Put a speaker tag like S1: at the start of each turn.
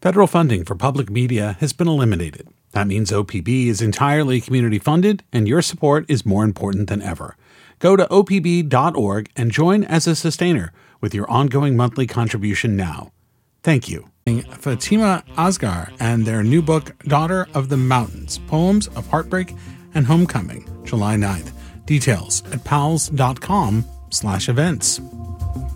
S1: Federal funding for public media has been eliminated. That means OPB is entirely community funded, and your support is more important than ever. Go to opb.org and join as a sustainer with your ongoing monthly contribution now. Thank you. Fatima Asghar and their new book, Daughter of the Mountains, Poems of Heartbreak and Homecoming, July 9th. Details at pals.com/events.